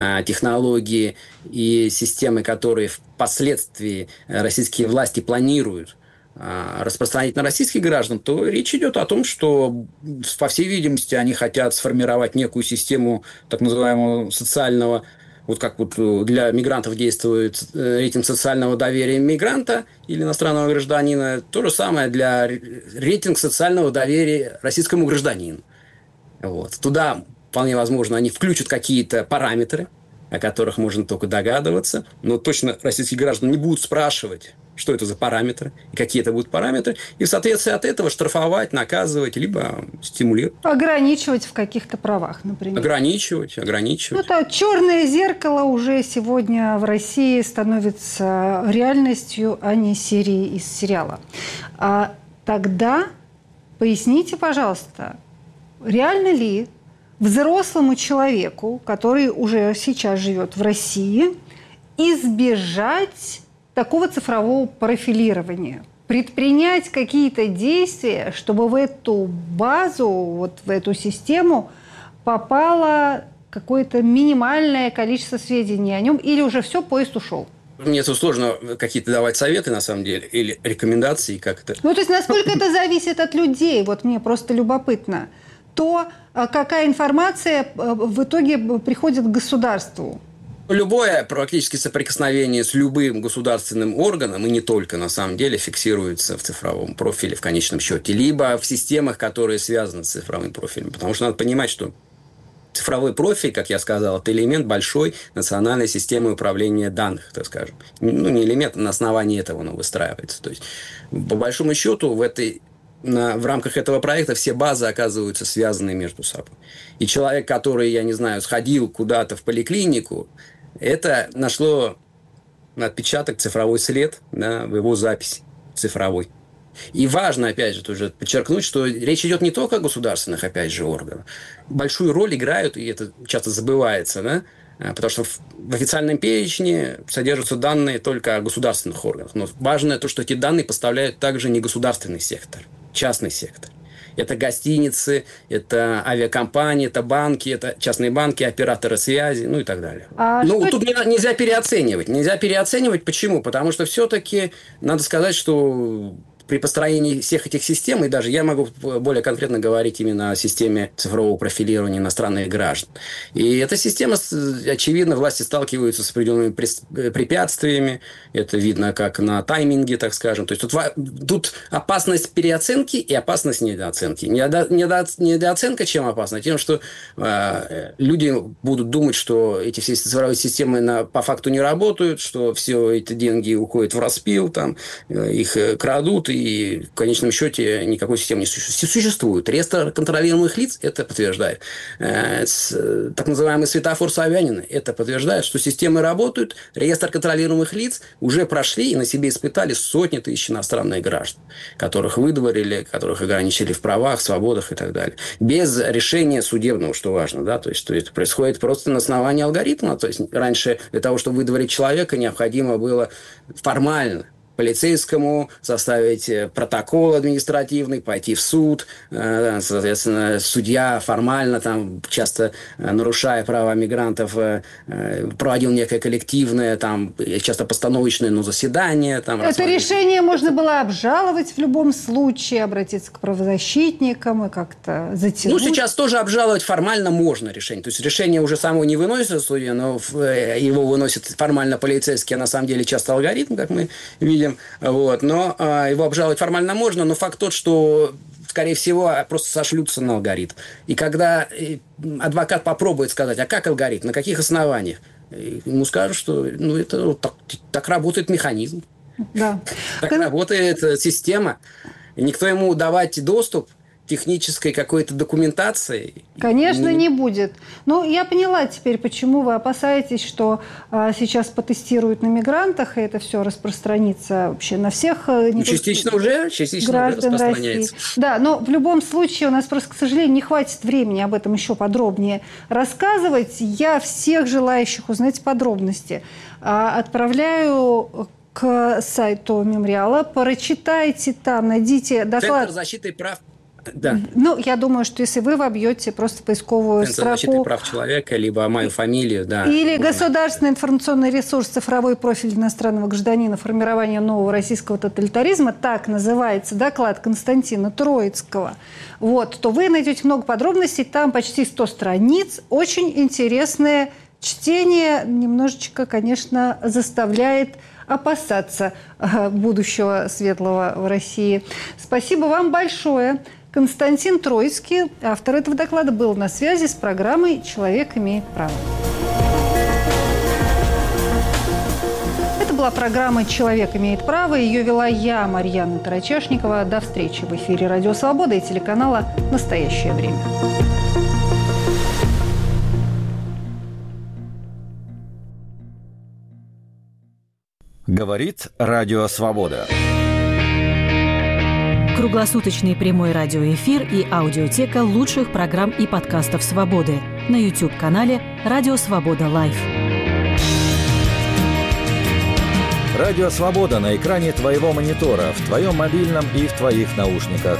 технологии и системы, которые впоследствии российские власти планируют распространить на российских граждан, то речь идет о том, что, по всей видимости, они хотят сформировать некую систему так называемого социального, вот как вот для мигрантов действует рейтинг социального доверия мигранта или иностранного гражданина, то же самое для рейтинга социального доверия российскому гражданину. Вот. Туда, вполне возможно, они включат какие-то параметры, о которых можно только догадываться, но точно российские граждане не будут спрашивать, что это за параметры, и какие это будут параметры, и в соответствии от этого штрафовать, наказывать, либо стимулировать. Ограничивать в каких-то правах, например. Ограничивать. Ну, то черное зеркало уже сегодня в России становится реальностью, а не серией из сериала. А тогда поясните, пожалуйста, реально ли взрослому человеку, который уже сейчас живет в России, избежать такого цифрового профилирования, предпринять какие-то действия, чтобы в эту базу, вот в эту систему попало какое-то минимальное количество сведений о нем, или уже все, поезд ушел? Мне тут сложно какие-то давать советы, на самом деле, или рекомендации, как это. Ну, то есть, насколько это зависит от людей, вот мне просто любопытно. То, какая информация в итоге приходит к государству. Любое практически соприкосновение с любым государственным органом, и не только, на самом деле, фиксируется в цифровом профиле в конечном счете, либо в системах, которые связаны с цифровым профилем. Потому что надо понимать, что цифровой профиль, как я сказал, это элемент большой национальной системы управления данных, так скажем. Ну, не элемент, на основании этого он выстраивается. То есть, по большому счету, в рамках этого проекта все базы оказываются связаны между собой. И человек, который, я не знаю, сходил куда-то в поликлинику, это нашло отпечаток, цифровой след, да, в его записи цифровой. И важно, опять же, тоже подчеркнуть, что речь идет не только о государственных, опять же, органах. Большую роль играют, и это часто забывается, да, потому что в официальном перечне содержатся данные только о государственных органах. Но важно то, что эти данные поставляют также не государственный сектор, частный сектор. Это гостиницы, это авиакомпании, это банки, это частные банки, операторы связи, ну и так далее. Тут нельзя переоценивать. Нельзя переоценивать. Почему? Потому что все-таки надо сказать, что при построении всех этих систем, и даже я могу более конкретно говорить именно о системе цифрового профилирования иностранных граждан. И эта система, очевидно, власти сталкиваются с определенными препятствиями. Это видно как на тайминге, так скажем. То есть тут опасность переоценки и опасность недооценки. Недооценка чем опасна? Тем, что люди будут думать, что эти все цифровые системы по факту не работают, что все эти деньги уходят в распил, там, их крадут, и в конечном счете никакой системы не существует. Реестр контролируемых лиц это подтверждает. Так называемый светофор Собянина это подтверждает, что системы работают. Реестр контролируемых лиц уже прошли и на себе испытали сотни тысяч иностранных граждан, которых выдворили, которых ограничили в правах, свободах и так далее. Без решения судебного, что важно. Да? То есть это происходит просто на основании алгоритма. То есть раньше для того, чтобы выдворить человека, необходимо было формально полицейскому составить протокол административный, пойти в суд. Соответственно, судья формально, там, часто нарушая права мигрантов, проводил некое коллективное, там, часто постановочное, но заседание. Там, это решение можно было обжаловать в любом случае, обратиться к правозащитникам и как-то затянуть. Ну, сейчас тоже обжаловать формально можно решение. То есть решение уже само не выносит судья, но его выносит формально полицейский, а на самом деле часто алгоритм, как мы видим. Вот. Но его обжаловать формально можно, но факт тот, что, скорее всего, просто сошлются на алгоритм. И когда адвокат попробует сказать, а как алгоритм, на каких основаниях, ему скажут, что это так работает механизм. Да. Так работает система. И никто ему давать доступ технической какой-то документации? Конечно, не будет. Но я поняла теперь, почему вы опасаетесь, что сейчас потестируют на мигрантах, и это все распространится вообще на всех частично уже распространяется. России. Да, но в любом случае у нас просто, к сожалению, не хватит времени об этом еще подробнее рассказывать. Я всех желающих узнать подробности отправляю к сайту мемориала. Прочитайте там, найдите доклад. Центр защиты прав Да. Ну, я думаю, что если вы вобьете просто поисковую Центр защиты строку... прав человека, либо мою фамилию, да. Или можно. государственный информационный ресурс «Цифровой профиль иностранного гражданина. Формирование нового российского тоталитаризма», так называется доклад Константина Троицкого, вот, то вы найдете много подробностей, там почти 100 страниц, очень интересное чтение, немножечко, конечно, заставляет опасаться будущего светлого в России. Спасибо вам большое. Константин Троицкий, автор этого доклада, был на связи с программой «Человек имеет право». Это была программа «Человек имеет право». Ее вела я, Марьяна Тарачешникова. До встречи в эфире «Радио Свобода» и телеканала «Настоящее время». Говорит Радио Свобода. Круглосуточный прямой радиоэфир и аудиотека лучших программ и подкастов «Свободы» на YouTube-канале «Радио Свобода Лайв». Радио Свобода на экране твоего монитора, в твоем мобильном и в твоих наушниках.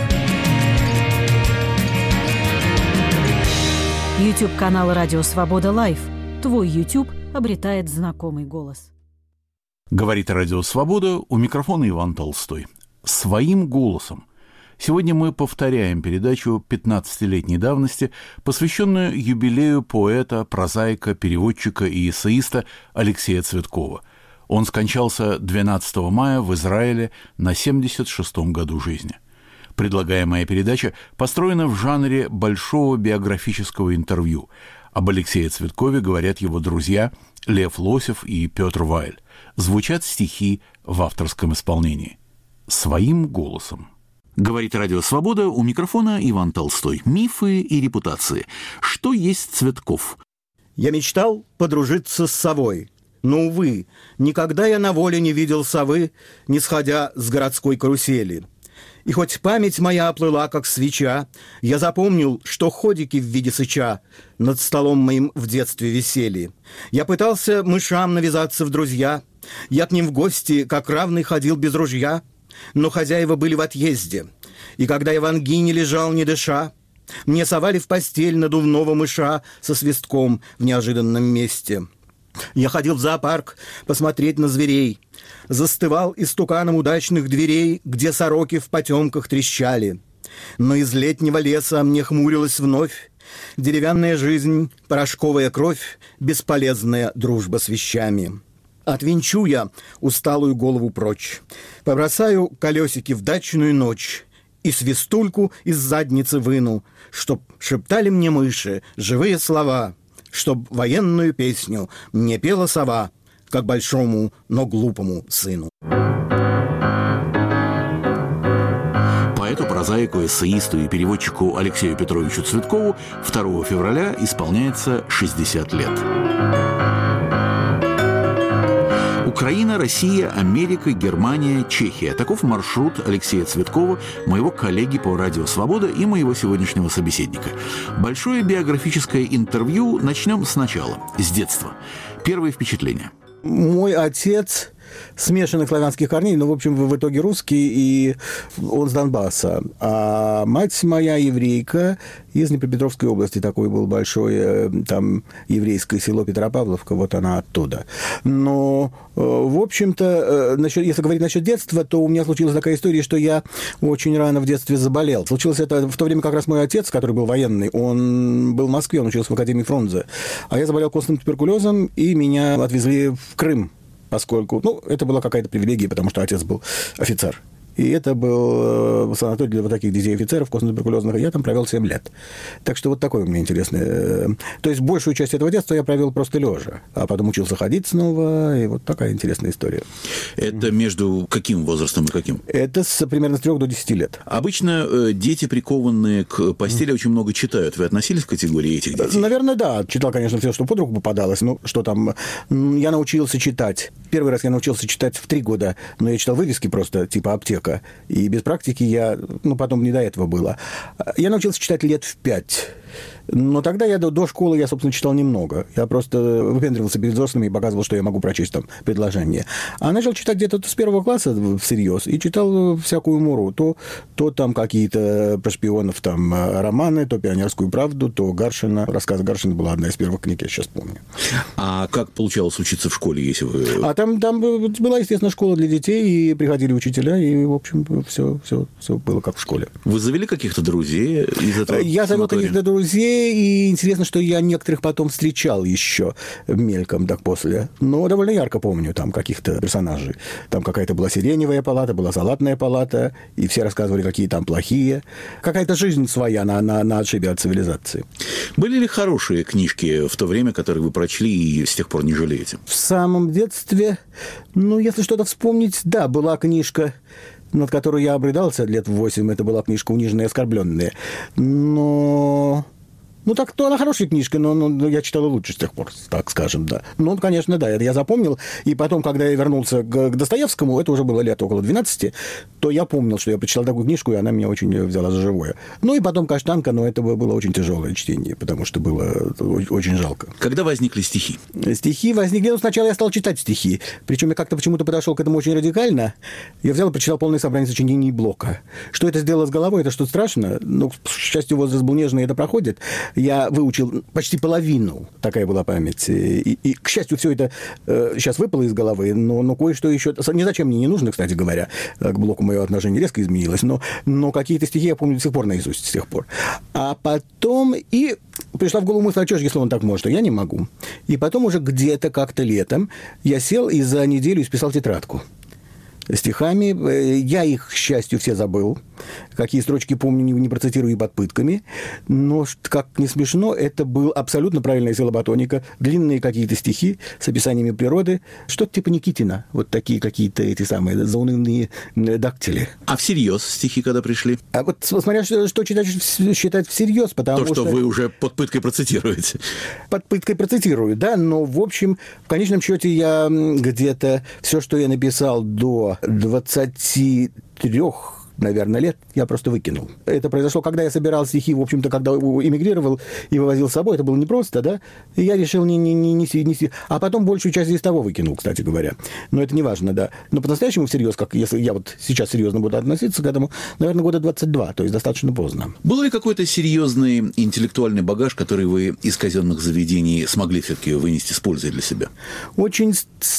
YouTube-канал «Радио Свобода Лайв». Твой YouTube обретает знакомый голос. Говорит Радио Свобода, у микрофона Иван Толстой. Своим голосом. Сегодня мы повторяем передачу 15-летней давности, посвященную юбилею поэта, прозаика, переводчика и эссеиста Алексея Цветкова. Он скончался 12 мая в Израиле на 76-м году жизни. Предлагаемая передача построена в жанре большого биографического интервью. Об Алексее Цветкове говорят его друзья Лев Лосев и Петр Вайль. Звучат стихи в авторском исполнении. Своим голосом. Говорит Радио Свобода, у микрофона Иван Толстой. Мифы и репутации. Что есть Цветков? Я мечтал подружиться с совой. Но, увы, никогда я на воле не видел совы, не сходя с городской карусели. И хоть память моя оплыла, как свеча, я запомнил, что ходики в виде сыча над столом моим в детстве висели. Я пытался мышам навязаться в друзья, я к ним в гости, как равный, ходил без ружья, но хозяева были в отъезде, и когда я в ангине лежал, не дыша, мне совали в постель надувного мыша со свистком в неожиданном месте. Я ходил в зоопарк посмотреть на зверей, застывал истуканом удачных дверей, где сороки в потемках трещали. Но из летнего леса мне хмурилась вновь деревянная жизнь, порошковая кровь, бесполезная дружба с вещами. Отвинчу я усталую голову прочь, побросаю колесики в дачную ночь и свистульку из задницы выну, чтоб шептали мне мыши живые слова, чтоб военную песню мне пела сова, как большому, но глупому сыну. Поэту, прозаику, эссеисту и переводчику Алексею Петровичу Цветкову 2 февраля исполняется 60 лет. Украина, Россия, Америка, Германия, Чехия. Таков маршрут Алексея Цветкова, моего коллеги по Радио Свобода и моего сегодняшнего собеседника. Большое биографическое интервью начнем сначала, с детства. Первые впечатления. Мой отец смешанных славянских корней, но, в общем, в итоге русский, и он с Донбасса. А мать моя еврейка из Днепропетровской области, такое было большое там еврейское село Петропавловка, вот она оттуда. Но, в общем-то, если говорить насчет детства, то у меня случилась такая история, что я очень рано в детстве заболел. Случилось это в то время, как раз мой отец, который был военный, он был в Москве, он учился в Академии Фрунзе, а я заболел костным туберкулезом, и меня отвезли в Крым, поскольку, это была какая-то привилегия, потому что отец был офицер. И это был санаторий для вот таких детей-офицеров костно-туберкулезных, и я там провел 7 лет. Так что вот такое у меня интересное. То есть большую часть этого детства я провел просто лежа, а потом учился ходить снова, и вот такая интересная история. Это между каким возрастом и каким? Это примерно с 3 до 10 лет. Обычно дети, прикованные к постели, очень много читают. Вы относились к категории этих детей? Наверное, да. Читал, конечно, все, что под руку попадалось. Что там? Я научился читать. Первый раз я научился читать в 3 года, но я читал вывески просто, типа аптека. И без практики я... потом не до этого было. Я научился читать лет в 5. Но тогда я до школы, я, собственно, читал немного. Я просто выпендривался перед взрослыми и показывал, что я могу прочесть там предложение. А начал читать где-то с 1 класса всерьез и читал всякую муру. То там какие-то про шпионов там романы, то «Пионерскую правду», то Гаршина. Рассказ Гаршина была одна из первых книг, я сейчас помню. А как получалось учиться в школе, если вы... А там была, естественно, школа для детей, и приходили учителя, и, в общем, все было как в школе. Вы завели каких-то друзей из этого? Я завел каких-то друзей, и интересно, что я некоторых потом встречал еще мельком, так после. Но довольно ярко помню там каких-то персонажей. Там какая-то была сиреневая палата, была салатная палата, и все рассказывали, какие там плохие. Какая-то жизнь своя на отшибе от цивилизации. Были ли хорошие книжки в то время, которые вы прочли и с тех пор не жалеете? В самом детстве, если что-то вспомнить, да, была книжка, над которой я обрыдался лет в 8, это была книжка «Униженные и оскорбленные». Но... то она хорошая книжка, но я читал и лучше с тех пор, так скажем, да. Конечно, да, это я запомнил. И потом, когда я вернулся к Достоевскому, это уже было лет около 12, то я помнил, что я прочитал такую книжку, и она меня очень взяла за живое. И потом «Каштанка», но это было очень тяжелое чтение, потому что было очень жалко. Когда возникли стихи? Стихи возникли... сначала я стал читать стихи. Причем я как-то почему-то подошел к этому очень радикально. Я взял и прочитал полное собрание сочинений Блока. Что это сделало с головой, это что страшно. К счастью, возраст был нежный, это проходит. Я выучил почти половину, такая была память. И к счастью, все это сейчас выпало из головы, но кое-что еще... Ни зачем мне не нужно, кстати говоря. К Блоку мое отношение резко изменилось, но какие-то стихи я помню до сих пор наизусть, с тех пор. А потом и пришла в голову мысль, а что ж, если он так может, то я не могу. И потом уже где-то как-то летом я сел и за неделю исписал тетрадку стихами. Я их, к счастью, все забыл. Какие строчки помню, не процитирую и под пытками. Но, как не смешно, это был абсолютно правильная силоботоника. Длинные какие-то стихи с описаниями природы. Что-то типа Никитина. Вот такие какие-то эти самые заунывные дактили. А всерьез стихи когда пришли? А вот смотря что считать всерьез, потому что... То, что вы уже под пыткой процитируете. Под пыткой процитирую, да. Но, в общем, в конечном счете я где-то все, что я написал до 23, наверное, лет, я просто выкинул. Это произошло, когда я собирал стихи, в общем-то, когда эмигрировал и вывозил с собой. Это было непросто, да? И я решил не... А потом большую часть из того выкинул, кстати говоря. Но это не важно, да. Но по-настоящему всерьез, как если я вот сейчас серьезно буду относиться к этому, наверное, года 22, то есть достаточно поздно. Был ли какой-то серьезный интеллектуальный багаж, который вы из казенных заведений смогли все-таки вынести с пользой для себя? Очень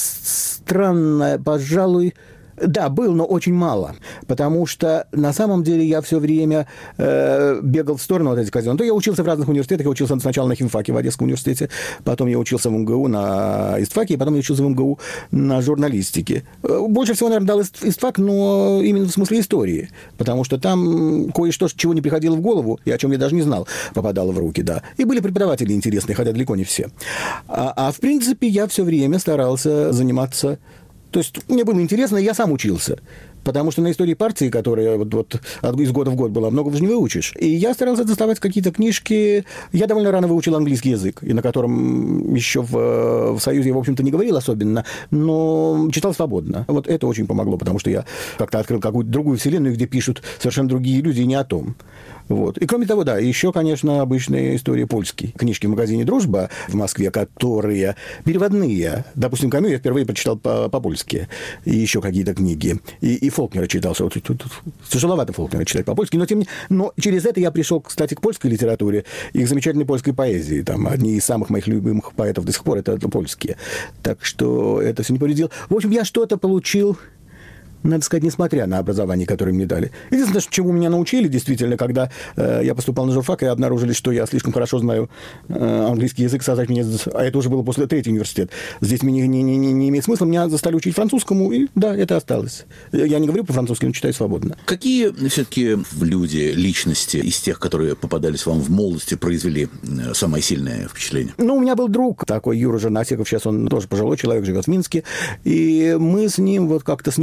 странно, пожалуй... Да, был, но очень мало, потому что на самом деле я все время бегал в сторону от этих казенных. То я учился в разных университетах, я учился сначала на химфаке в Одесском университете, потом я учился в МГУ на истфаке, и потом я учился в МГУ на журналистике. Больше всего, наверное, дал истфак, но именно в смысле истории, потому что там кое-что, чего не приходило в голову, и о чем я даже не знал, попадало в руки, да. И были преподаватели интересные, хотя далеко не все. А в принципе, я все время старался заниматься... То есть мне было интересно, я сам учился. Потому что на истории партии, которая вот из года в год была, много уже не выучишь. И я старался доставать какие-то книжки. Я довольно рано выучил английский язык, и на котором еще в Союзе я, в общем-то, не говорил особенно, но читал свободно. Вот это очень помогло, потому что я как-то открыл какую-то другую вселенную, где пишут совершенно другие люди, и не о том. Вот. И кроме того, да, еще, конечно, обычная история польские. Книжки в магазине «Дружба» в Москве, которые переводные. Допустим, Камю я впервые прочитал по-польски. И еще какие-то книги. И Фолкнера читал. Тяжеловато Фолкнера читать по-польски. Но через это я пришел, кстати, к польской литературе и к замечательной польской поэзии. Там одни из самых моих любимых поэтов до сих пор это польские. Так что это все не повредило. В общем, я что-то получил... Надо сказать, несмотря на образование, которое мне дали. Единственное, чему меня научили, действительно, когда я поступал на журфак, и обнаружили, что я слишком хорошо знаю английский язык, создать меня... А это уже было после третьего университета. Здесь мне не имеет смысла. Меня застали учить французскому, и да, это осталось. Я не говорю по-французски, но читаю свободно. Какие все-таки люди, личности из тех, которые попадались вам в молодости, произвели самое сильное впечатление? У меня был друг такой, Юра Жернасиков, сейчас он тоже пожилой человек, живет в Минске, и мы с ним вот как-то снюхались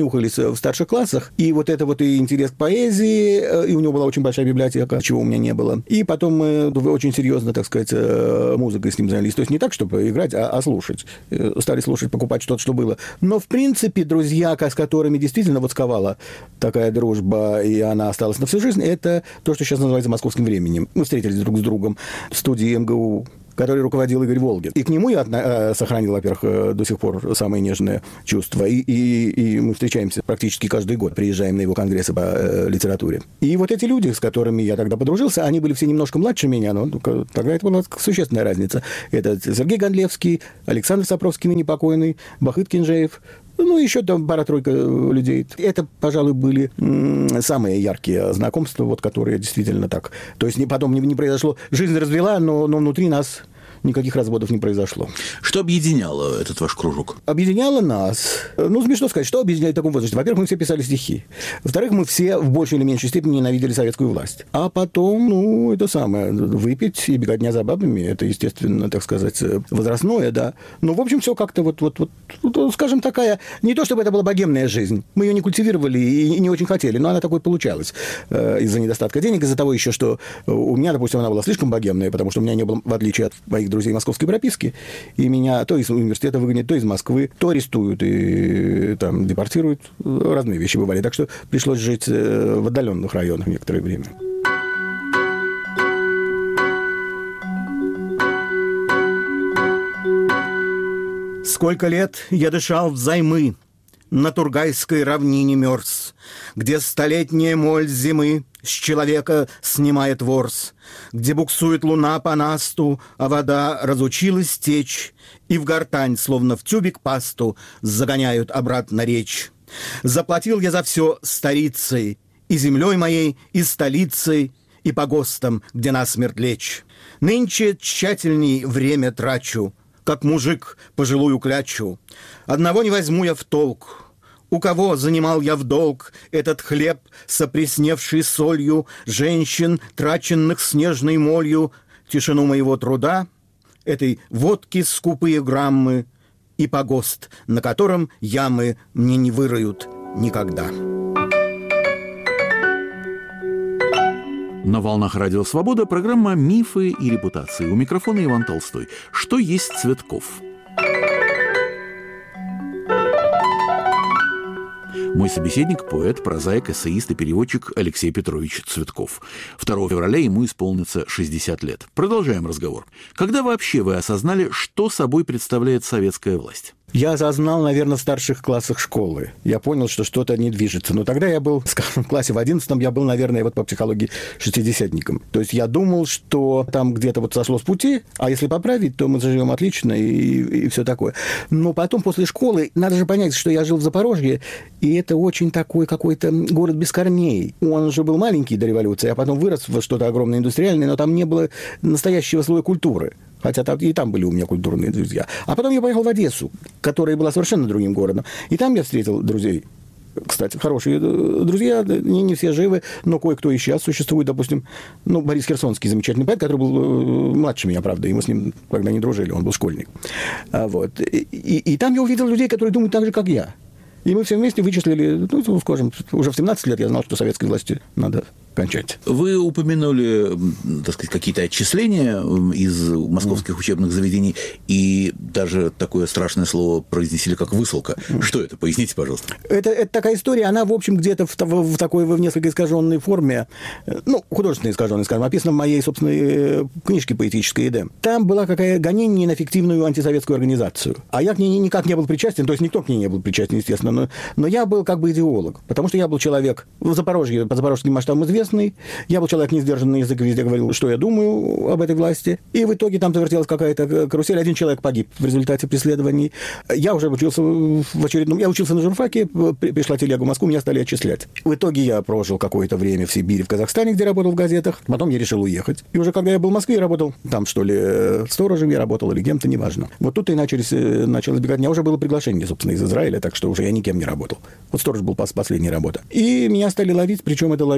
в старших классах. И вот это вот и интерес к поэзии, и у него была очень большая библиотека, чего у меня не было. И потом мы очень серьезно, так сказать, музыкой с ним занялись. То есть не так, чтобы играть, а слушать. Стали слушать, покупать что-то, что было. Но, в принципе, друзья, с которыми действительно вот сковала такая дружба, и она осталась на всю жизнь, это то, что сейчас называется «Московским временем». Мы встретились друг с другом в студии МГУ, который руководил Игорь Волгин. И к нему я сохранил, во-первых, до сих пор самые нежные чувства. И мы встречаемся практически каждый год, приезжаем на его конгрессы по литературе. И вот эти люди, с которыми я тогда подружился, они были все немножко младше меня, но тогда это была существенная разница. Это Сергей Гондлевский, Александр Сапровский, ныне покойный, Бахыт Кинжеев, ну, еще там пара-тройка людей. Это, пожалуй, были самые яркие знакомства, вот, которые действительно так. То есть потом не произошло. Жизнь развела, но внутри нас никаких разводов не произошло. Что объединяло этот ваш кружок? Объединяло нас. Ну, смешно сказать, что объединяет в таком возрасте. Во-первых, мы все писали стихи. Во-вторых, мы все в большей или меньшей степени ненавидели советскую власть. А потом, это самое, выпить и беготня за бабами, это, естественно, так сказать, возрастное, да. Ну, в общем, все как-то вот, скажем, такая, не то чтобы это была богемная жизнь. Мы ее не культивировали и не очень хотели, но она такой получалась из-за недостатка денег, из-за того еще, что у меня, допустим, она была слишком богемная, потому что у меня не было, в отличие от моих друзей, московской прописки, и меня то из университета выгонят, то из Москвы, то арестуют и там депортируют. Разные вещи бывали. Так что пришлось жить в отдаленных районах некоторое время. Сколько лет я дышал взаймы, на Тургайской равнине мерз, где столетняя моль зимы с человека снимает ворс, где буксует луна по насту, а вода разучилась течь, и в гортань, словно в тюбик пасту, загоняют обратно речь. Заплатил я за все старицей, и землей моей, и столицей, и погостом, где насмерть лечь. Нынче тщательней время трачу, как мужик пожилую клячу. Одного не возьму я в толк. У кого занимал я в долг этот хлеб, сопресневший солью, женщин, траченных снежной молью, тишину моего труда, этой водки скупые граммы и погост, на котором ямы мне не выроют никогда. На волнах Радио Свобода программа «Мифы и репутации». У микрофона Иван Толстой. Что есть Цветков? Мой собеседник – поэт, прозаик, эссеист и переводчик Алексей Петрович Цветков. 2 февраля ему исполнится 60 лет. Продолжаем разговор. Когда вообще вы осознали, что собой представляет советская власть? Я осознал, наверное, в старших классах школы. Я понял, что что-то не движется. Но тогда я был, скажем, в классе в 11-м, я был, наверное, вот по психологии шестидесятником. То есть я думал, что там где-то вот сошло с пути, а если поправить, то мы заживем отлично и все такое. Но потом, после школы, надо же понять, что я жил в Запорожье, и это очень такой какой-то город без корней. Он же был маленький до революции, а потом вырос в что-то огромное индустриальное, но там не было настоящего слоя культуры. Хотя и там были у меня культурные друзья. А потом я поехал в Одессу, которая была совершенно другим городом. И там я встретил друзей. Кстати, хорошие друзья, не все живы, но кое-кто и сейчас существует. Допустим, Борис Херсонский, замечательный поэт, который был младше меня, правда, и мы с ним тогда не дружили, он был школьник. Вот. И там я увидел людей, которые думают так же, как я. И мы все вместе вычислили, скажем, уже в 17 лет я знал, что советской власти надо кончать. Вы упомянули, так сказать, какие-то отчисления из московских учебных заведений, и даже такое страшное слово произнесли, как «высылка». Что это? Поясните, пожалуйста. Это такая история, она, в общем, где-то в такой, в несколько искаженной форме, художественно искаженной, скажем, описана в моей собственной книжке поэтической «Эдем». Там была какая гонение на фиктивную антисоветскую организацию. А я к ней никак не был причастен, то есть никто к ней не был причастен, естественно, но я был как бы идеолог, потому что я был человек в Запорожье, по запорожским масштабам известный, я был человек несдержанный, язык везде говорил, что я думаю об этой власти. И в итоге там завертелась какая-то карусель. Один человек погиб в результате преследований. Я уже учился в очередном... Я учился на журфаке, пришла телега в Москву, меня стали отчислять. В итоге я прожил какое-то время в Сибири, в Казахстане, где работал в газетах. Потом я решил уехать. И уже когда я был в Москве, я работал там, что ли, сторожем я работал или кем-то, неважно. Вот тут и началось бегать. У меня уже было приглашение, собственно, из Израиля, так что уже я никем не работал. Вот сторож был последняя работа. И меня стали ловить, причем это ловил угроза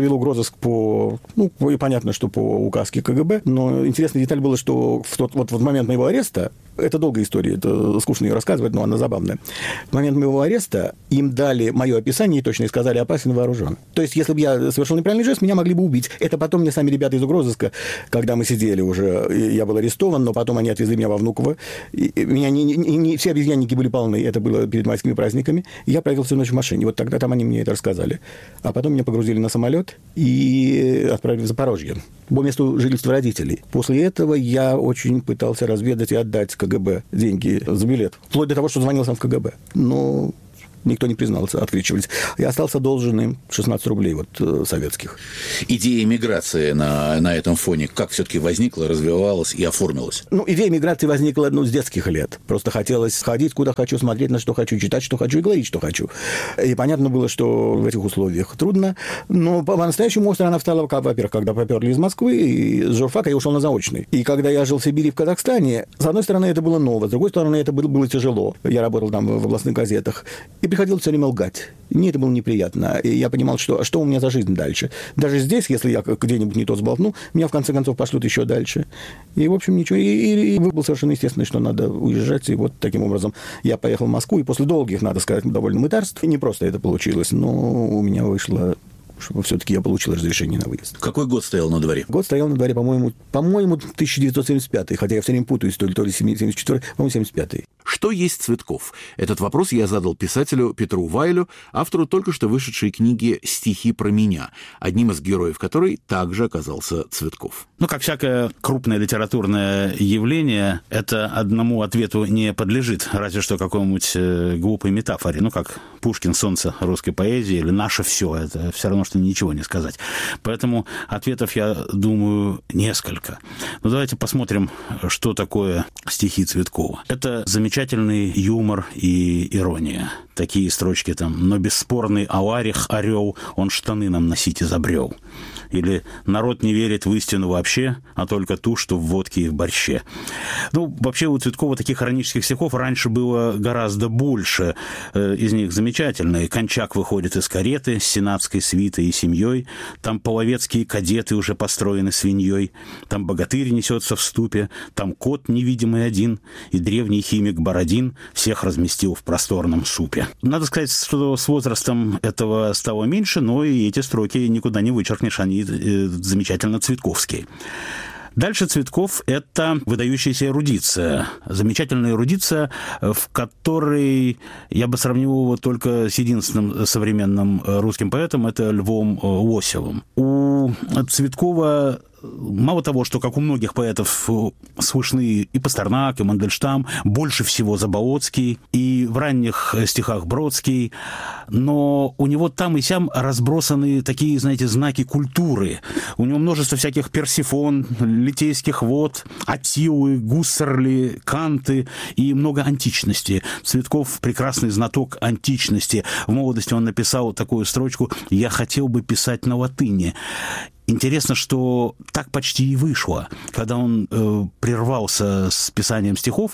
розыск понятно, что по указке КГБ, но интересная деталь была, что в момент моего ареста, это долгая история, это скучно ее рассказывать, но она забавная. В момент моего ареста им дали мое описание и точно сказали: опасен, вооружен. То есть, если бы я совершил неправильный жест, меня могли бы убить. Это потом мне сами ребята из угрозыска, когда мы сидели уже, я был арестован, но потом они отвезли меня во Внуково. Меня не все обезьянники были полны, это было перед майскими праздниками. И я провел всю ночь в машине. Вот тогда там они мне это рассказали. А потом меня погрузили на самолет и отправили в Запорожье, по месту жительства родителей. После этого я очень пытался разведать и отдать КГБ деньги за билет. Вплоть до того, что звонил сам в КГБ. Но никто не признался, откричивались. Я остался должен им 16 рублей советских. Идея миграции на этом фоне как все-таки возникла, развивалась и оформилась? Идея миграции возникла с детских лет. Просто хотелось ходить, куда хочу, смотреть, на что хочу, читать, что хочу и говорить, что хочу. И понятно было, что в этих условиях трудно. Но по-настоящему остро она встала, во-первых, когда поперли из Москвы, и с журфака я ушел на заочный. И когда я жил в Сибири, в Казахстане, с одной стороны, это было ново, с другой стороны, это было тяжело. Я работал там в областных газетах. И приходилось все время лгать. Мне это было неприятно. И я понимал, что у меня за жизнь дальше. Даже здесь, если я где-нибудь не то сболтну, меня в конце концов пошлют еще дальше. И, в общем, ничего. И было совершенно естественно, что надо уезжать. И вот таким образом я поехал в Москву. И после долгих, надо сказать, довольно мытарств, не просто это получилось, но у меня вышло, чтобы все-таки я получил разрешение на выезд. Какой год стоял на дворе? Год стоял на дворе, по-моему, 1975, хотя я все время путаюсь, то ли 74, по-моему, 75. Что есть Цветков? Этот вопрос я задал писателю Петру Вайлю, автору только что вышедшей книги «Стихи про меня», одним из героев которой также оказался Цветков. Как всякое крупное литературное явление, это одному ответу не подлежит, разве что какой-нибудь глупой метафоре. Как Пушкин «Солнце русской поэзии» или «Наше все». Это все равно, что ничего не сказать. Поэтому ответов, я думаю, несколько. Давайте посмотрим, что такое стихи Цветкова. Это замечательный юмор и ирония. Такие строчки там: «Но бесспорный аварих орел, он штаны нам носить изобрел». Или «Народ не верит в истину вообще, а только ту, что в водке и в борще». Вообще у Цветкова таких иронических стихов раньше было гораздо больше. Из них замечательные. «Кончак выходит из кареты с сенатской свитой и семьей. Там половецкие кадеты уже построены свиньей. Там богатырь несется в ступе. Там кот невидимый один. И древний химик Бородин всех разместил в просторном супе». Надо сказать, что с возрастом этого стало меньше, но и эти строки никуда не вычеркнешь, они замечательно цветковские. Дальше Цветков – это выдающаяся эрудиция. Замечательная эрудиция, в которой я бы сравнил его только с единственным современным русским поэтом – это Львом Лосевым. У Цветкова мало того, что, как у многих поэтов, слышны и Пастернак, и Мандельштам, больше всего Заболоцкий, и в ранних стихах Бродский, но у него там и сям разбросаны такие, знаете, знаки культуры. У него множество всяких Персифон, Литейских вод, Аттилы, Гуссерли, Канты и много античности. Цветков – прекрасный знаток античности. В молодости он написал такую строчку: «Я хотел бы писать на латыни». Интересно, что так почти и вышло. Когда он прервался с писанием стихов,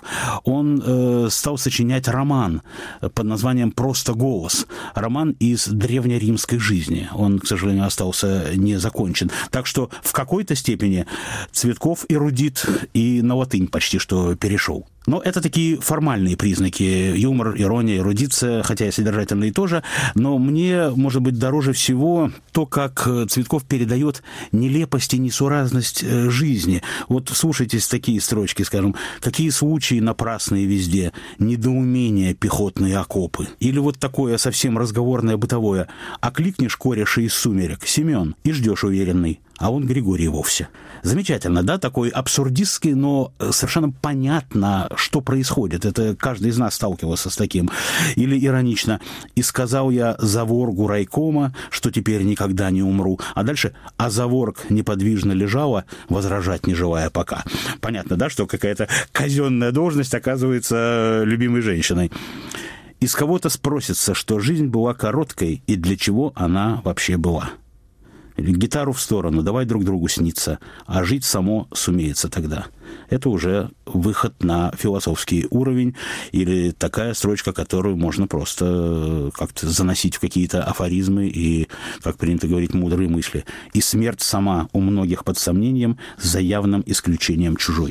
он стал сочинять роман под названием «Просто голос». Роман из древнеримской жизни. Он, к сожалению, остался не закончен. Так что в какой-то степени Цветков эрудит и на латынь почти что перешел. Но это такие формальные признаки. Юмор, ирония, эрудиция, хотя и содержательные тоже. Но мне, может быть, дороже всего то, как Цветков передает нелепость и несуразность жизни. Слушайтесь такие строчки, скажем: «Какие случаи напрасные везде, недоумения, пехотные окопы». Или такое совсем разговорное, бытовое: «Окликнешь кореша из сумерек: Семен, и ждешь уверенный, а он Григорий вовсе». Замечательно, да? Такой абсурдистский, но совершенно понятно, что происходит. Это каждый из нас сталкивался с таким. Или иронично: «И сказал я заворгу райкома, что теперь никогда не умру». А дальше: «А заворг неподвижно лежала, возражать не желая пока». Понятно, да, что какая-то казенная должность оказывается любимой женщиной. «Из кого-то спросится, что жизнь была короткой и для чего она вообще была». Или гитару в сторону, давай друг другу сниться, а жить само сумеется тогда. Это уже выход на философский уровень или такая строчка, которую можно просто как-то заносить в какие-то афоризмы и, как принято говорить, мудрые мысли. И смерть сама у многих под сомнением, за явным исключением чужой.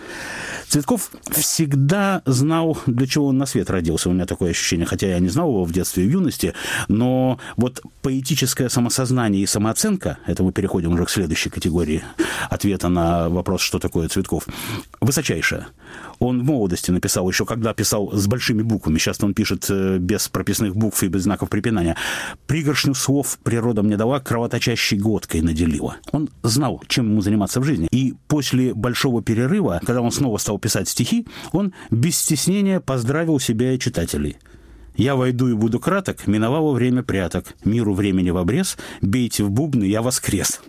Цветков всегда знал, для чего он на свет родился. У меня такое ощущение, хотя я не знал его в детстве и в юности, но вот поэтическое самосознание и самооценка, это мы переходим уже к следующей категории ответа на вопрос, что такое Цветков, высочайшая. Он в молодости написал, еще когда писал с большими буквами, сейчас он пишет без прописных букв и без знаков препинания. «Пригоршню слов природа мне дала, кровоточащей глоткой наделила». Он знал, чем ему заниматься в жизни. И после большого перерыва, когда он снова стал писать стихи, он без стеснения поздравил себя и читателей. «Я войду и буду краток, миновало время пряток, миру времени в обрез, бейте в бубны, я воскрес».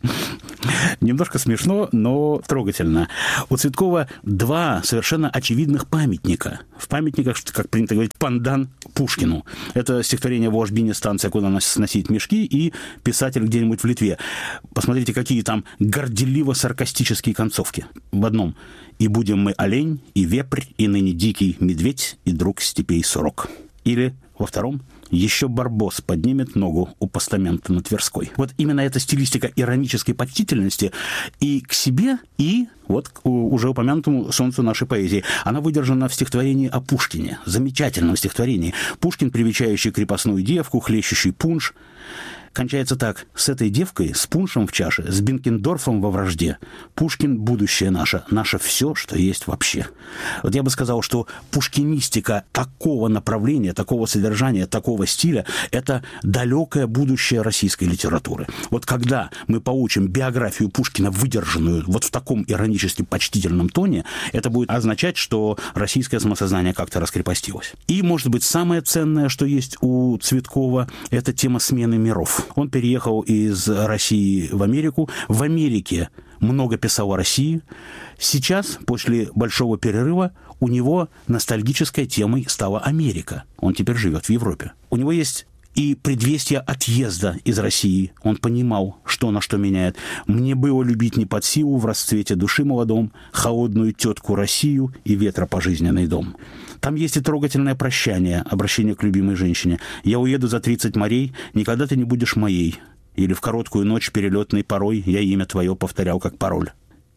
Немножко смешно, но трогательно. У Цветкова два совершенно очевидных памятника. В памятниках, как принято говорить, пандан Пушкину. Это стихотворение «В ложбине станция, куда нас сносить мешки» и «Писатель где-нибудь в Литве». Посмотрите, какие там горделиво-саркастические концовки. В одном «И будем мы олень, и вепрь, и ныне дикий медведь, и друг степей сурок». Или во втором «Еще барбос поднимет ногу у постамента на Тверской». Вот именно эта стилистика иронической почтительности и к себе, и вот к уже упомянутому солнцу нашей поэзии. Она выдержана в стихотворении о Пушкине, замечательном стихотворении. Пушкин, привечающий крепостную девку, хлещущий пунш. Кончается так: «С этой девкой, с пуншем в чаше, с Бенкендорфом во вражде. Пушкин — будущее наше, наше все, что есть вообще». Вот я бы сказал, что пушкинистика такого направления, такого содержания, такого стиля — это далекое будущее российской литературы. Вот когда мы получим биографию Пушкина, выдержанную вот в таком иронически почтительном тоне, это будет означать, что российское самосознание как-то раскрепостилось. И, может быть, самое ценное, что есть у Цветкова, это тема смены миров. Он переехал из России в Америку. В Америке много писал о России. Сейчас, после большого перерыва, у него ностальгической темой стала Америка. Он теперь живет в Европе. У него есть и предвестие отъезда из России. Он понимал, что на что меняет. «Мне было любить не под силу в расцвете души молодом, холодную тетку Россию и ветропожизненный дом». Там есть и трогательное прощание, обращение к любимой женщине. «Я уеду за 30 морей, никогда ты не будешь моей». Или «В короткую ночь перелетной порой я имя твое повторял как пароль».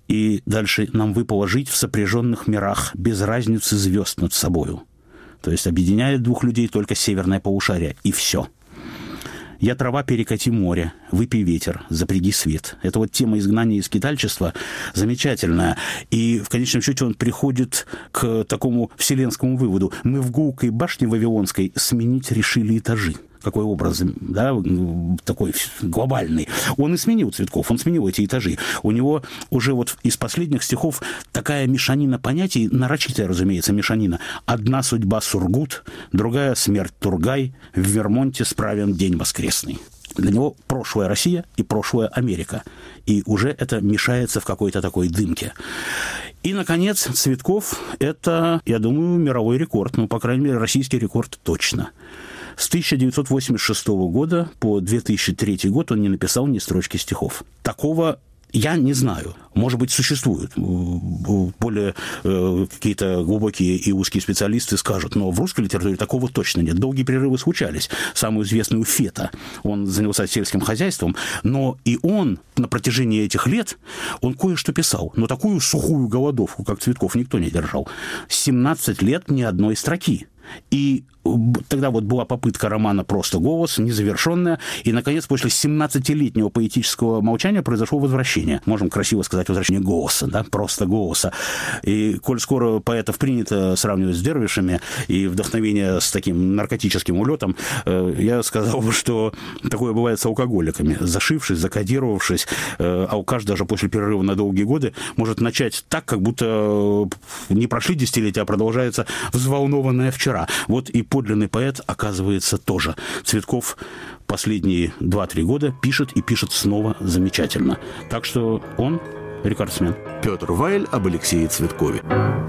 И дальше: «Нам выпало жить в сопряженных мирах, без разницы звезд над собою». То есть объединяет двух людей только северное полушарие, и все. «Я трава, перекати море, выпей ветер, запряги свет». Это вот тема изгнания и скитальчества замечательная. И в конечном счете он приходит к такому вселенскому выводу. Мы в гулкой башне вавилонской сменить решили этажи. Какой образ, да, такой глобальный. Он и сменил Цветков, он сменил эти этажи. У него уже вот из последних стихов такая мешанина понятий, нарочитая, разумеется, мешанина. «Одна судьба Сургут, другая смерть Тургай, в Вермонте справен день воскресный». Для него прошлое Россия и прошлое Америка. И уже это мешается в какой-то такой дымке. И, наконец, Цветков – это, я думаю, мировой рекорд. Ну, по крайней мере, российский рекорд точно. С 1986 года по 2003 год он не написал ни строчки стихов. Такого я не знаю. Может быть, существуют. Более какие-то глубокие и узкие специалисты скажут, но в русской литературе такого точно нет. Долгие перерывы случались. Самый известный у Фета. Он занялся сельским хозяйством, но и он на протяжении этих лет, он кое-что писал. Но такую сухую голодовку, как Цветков, никто не держал. 17 лет ни одной строки. И тогда вот была попытка романа «Просто голос», незавершенная, и, наконец, после 17-летнего поэтического молчания произошло возвращение. Можем красиво сказать возвращение голоса, да, просто голоса. И коль скоро поэтов принято сравнивать с дервишами и вдохновение с таким наркотическим улетом, я сказал бы, что такое бывает с алкоголиками. Зашившись, закодировавшись, алкаш даже после перерыва на долгие годы может начать так, как будто не прошли десятилетия, а продолжается взволнованное вчера. Вот и подлинный поэт, оказывается, тоже. Цветков последние 2-3 года пишет и пишет снова замечательно. Так что он рекордсмен. Петр Вайль об Алексее Цветкове.